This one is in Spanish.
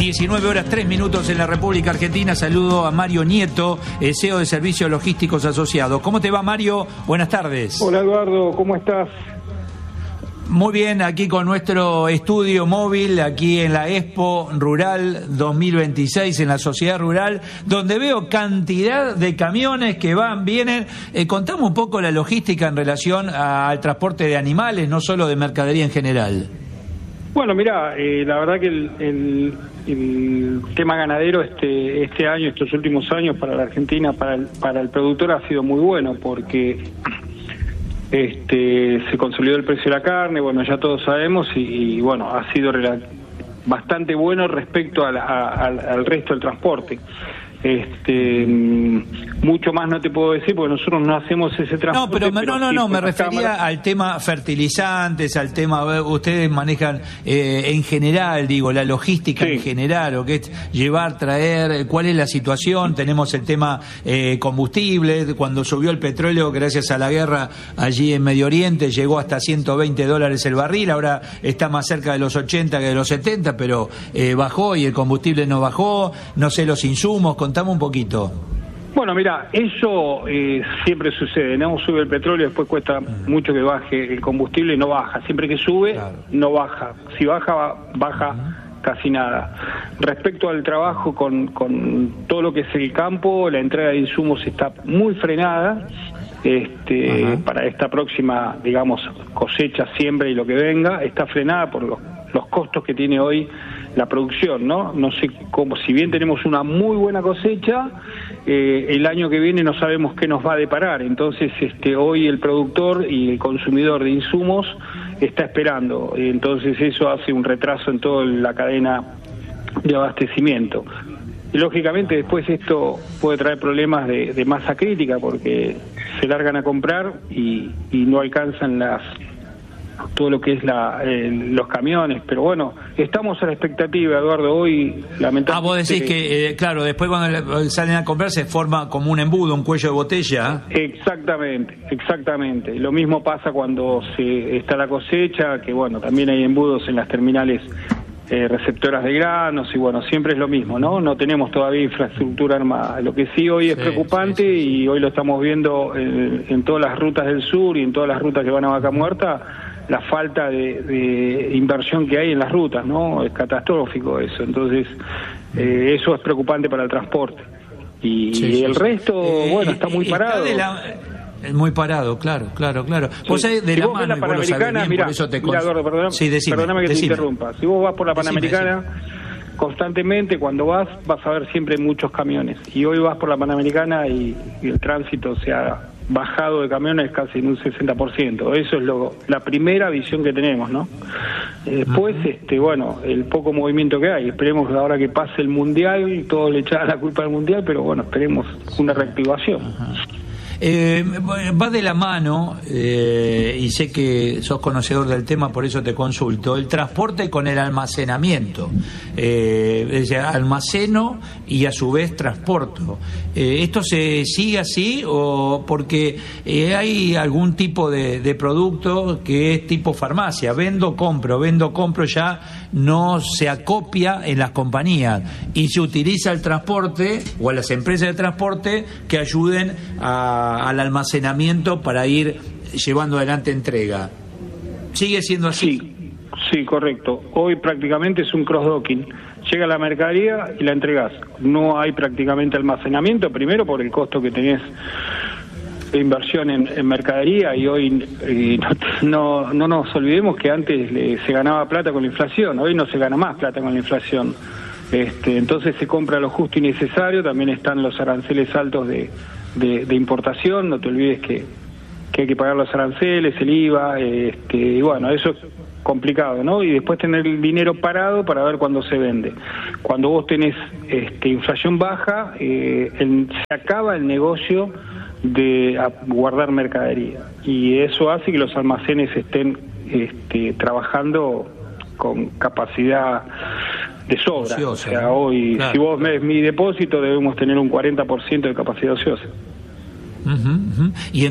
19 horas 3 minutos en la República Argentina. Saludo a Mario Nieto, CEO de Servicios Logísticos Asociados. ¿Cómo te va, Mario? Buenas tardes. Hola, Eduardo, ¿cómo estás? Muy bien, aquí con nuestro estudio móvil, aquí en la Expo Rural 2026, en la Sociedad Rural, donde veo cantidad de camiones que van, vienen. Contame un poco la logística en relación al transporte de animales, no solo de mercadería en general. Bueno, mira, la verdad que el tema ganadero este año, estos últimos años para la Argentina, para el productor ha sido muy bueno, porque se consolidó el precio de la carne, bueno, ya todos sabemos, y bueno, ha sido bastante bueno respecto al resto del transporte. Mucho más no te puedo decir porque nosotros no hacemos ese transporte. No, me refería al tema fertilizantes, al tema, ustedes manejan en general, digo, la logística en general, o que es llevar, traer, cuál es la situación. Tenemos el tema combustible, cuando subió el petróleo gracias a la guerra allí en Medio Oriente, llegó hasta $120 el barril, ahora está más cerca de los 80 que de los 70, pero bajó y el combustible no bajó, no sé, los insumos. Contame un poquito. Bueno, mira, eso siempre sucede, ¿no? Sube el petróleo, después cuesta mucho que baje el combustible y no baja. Siempre que sube, no baja. Si baja, baja casi nada. Respecto al trabajo con todo lo que es el campo, la entrega de insumos está muy frenada. Para esta próxima, digamos, cosecha, siembra y lo que venga, está frenada por los costos que tiene hoy la producción, ¿no? No sé cómo, si bien tenemos una muy buena cosecha, el año que viene no sabemos qué nos va a deparar. Entonces, hoy el productor y el consumidor de insumos está esperando. Entonces, eso hace un retraso en toda la cadena de abastecimiento. Y lógicamente después esto puede traer problemas de masa crítica porque se largan a comprar y no alcanzan todo lo que es los camiones, pero bueno, estamos a la expectativa, Eduardo, hoy lamentablemente... vos decís que, claro, después cuando salen a comprar se forma como un embudo, un cuello de botella. Exactamente. Lo mismo pasa cuando está la cosecha, que bueno, también hay embudos en las terminales receptoras de granos, y bueno, siempre es lo mismo, ¿no? No tenemos todavía infraestructura armada. Lo que sí hoy es preocupante, y hoy lo estamos viendo en todas las rutas del sur y en todas las rutas que van a Vaca Muerta, la falta de inversión que hay en las rutas, ¿no? Es catastrófico eso. Entonces, eso es preocupante para el transporte. Y el resto, bueno, está muy parado. Muy parado, claro. Vos sabés, de si la vos mano, la Panamericana, mira, por eso te Eduardo, perdóname que te interrumpa. Si vos vas por la Panamericana, constantemente cuando vas a ver siempre muchos camiones. Y hoy vas por la Panamericana y el tránsito se ha bajado de camiones casi en un 60%. Eso es la primera visión que tenemos, ¿no? Después, bueno, el poco movimiento que hay. Esperemos ahora que pase el Mundial y todo le echan la culpa al Mundial, pero bueno, esperemos una reactivación. Va de la mano, y sé que sos conocedor del tema, por eso te consulto, el transporte con el almacenamiento. Es decir, almaceno y a su vez transporto. ¿Esto se sigue así o porque hay algún tipo de producto que es tipo farmacia? Vendo, compro, ya no se acopia en las compañías y se utiliza el transporte o a las empresas de transporte que ayuden al almacenamiento para ir llevando adelante entrega. ¿Sigue siendo así? Sí, correcto. Hoy prácticamente es un cross-docking. Llega la mercadería y la entregás. No hay prácticamente almacenamiento, primero por el costo que tenés de inversión en mercadería, y hoy no nos olvidemos que antes se ganaba plata con la inflación, hoy no se gana más plata con la inflación. Entonces se compra lo justo y necesario. También están los aranceles altos de importación, no te olvides que hay que pagar los aranceles, el IVA, y bueno, eso es complicado, ¿no? Y después tener el dinero parado para ver cuándo se vende. Cuando vos tenés inflación baja, se acaba el negocio de guardar mercadería, y eso hace que los almacenes estén trabajando con capacidad de sobra. Ociosa, o sea, ¿no? Hoy, claro, si vos ves mi depósito, debemos tener un 40% de capacidad ociosa. Y